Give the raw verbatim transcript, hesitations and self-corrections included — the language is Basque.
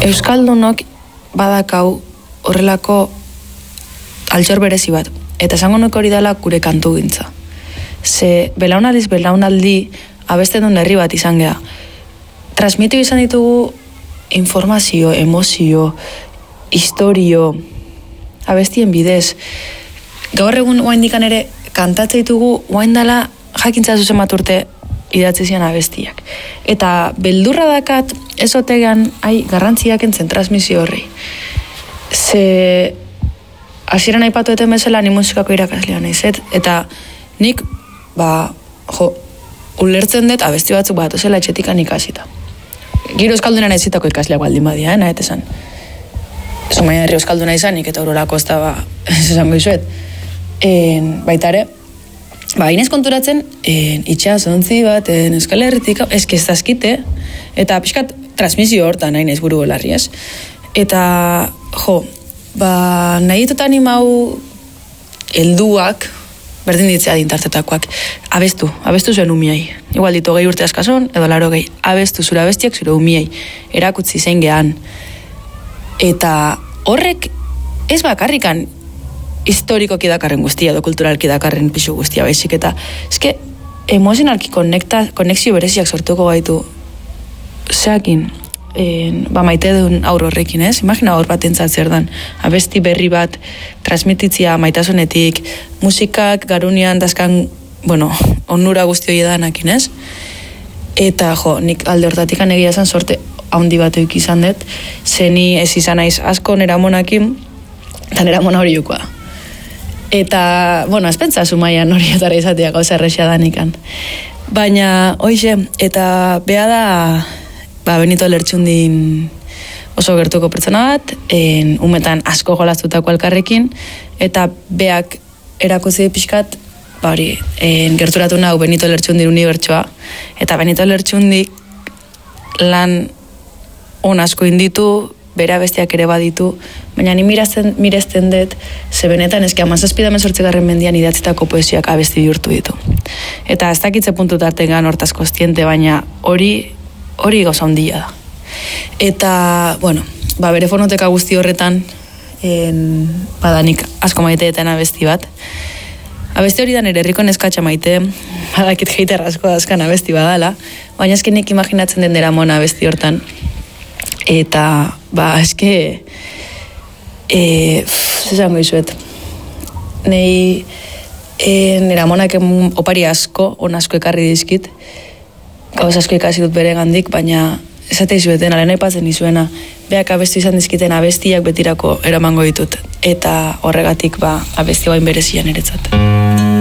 Euskaldunok badakau horrelako altxor berezi bat. Eta esango nuke hori dela gure kantu gintza. Ze belaunaldiz belaunaldi abesten duen herri bat izan geha. Transmitiu izan ditugu informazio, emozio, historio, abestien bidez. Gaur egun oaindikan ere kantatze ditugu oaindala jakintza zuzen bat urte idatzi zian abestiak. Eta beldurra dakat ezotegan ai garrantziak entzen transmisio horri. Ze hasieran aipatu eten bezala ni musikako irakaslea naizet, eta nik ba, jo, ulertzen dut abesti batzuk bat ozela etxetikan ikasita. Giro euskalduna naizitako ikasleak baldin badia, eh, nahet esan. Zumaia herri euskalduna izanik eta aurorako ez da ba, ez esango izuet. En, baita ere, ba, inez konturatzen, en, itxas ontzi bat, en, Euskal Herritik, eski ez dazkite, eta pixkat transmisio hortan nahi naiz buru golarri, ez? Eta, jo, ba, nahi dut animau helduak, berdin ditzea dintartetakoak, abestu, abestu zuen umiei. Igual ditu gehi urte askazon, edo laro gehi, abestu zure abestiak zure umiei, erakutzi zein gehan. Eta horrek ez bakarrikan historikoki dakarren guztia, edo kulturalki dakarren pixu guztia baizik, eta eske emozionalki konekta, konexio bereziak sortuko gaitu zeakin, en, ba maite duen aur horrekin, ez? Imagina aur bat entzat zer dan, abesti berri bat transmititzia maitasunetik, musikak garunian dazkan, bueno, onura guzti hori edanakin, ez? Eta, jo, nik alde hortatik anegia esan sorte haundi bat euk izan dut, zeni ez izan naiz asko nera monakin, eta nera mona hori jukoa. Eta, bueno, ez pentsa Zumaian hori etara izatea gauza errexea danikan. Baina, hoize, eta beha da, ba, Benito Lertxundin oso gertuko pertsona bat, en, umetan asko jolaztutako elkarrekin, eta beak erakutzi pixkat, ba hori, en, gerturatu nahu Benito Lertxundin unibertsoa, eta Benito Lertxundik lan on asko inditu, bera bestiak ere baditu, baina ni mirazten, mirezten dut, ze benetan eski amazazpidamen sortzegarren mendian idatzitako poesiak abesti bihurtu ditu. Eta ez dakitze puntu tartengan hortaz kostiente, baina hori hori gauza handia da. Eta, bueno, ba, bere fonoteka guzti horretan, en, badanik asko maiteetan abesti bat. Abesti hori da nire herriko neskatxa maite, badakit jeiter asko dazkan abesti badala, baina eskenik imaginatzen den dera mona abesti hortan. Eta, ba, eske, e, zezango izuet, nei, e, nera monak opari asko, on asko ekarri dizkit, gauz asko ikasi dut bere gandik, baina esate izueten, alena ipatzen izuena, beak abestu izan dizkiten abestiak betirako eramango ditut, eta horregatik, ba, abesti bain berezian eretzat.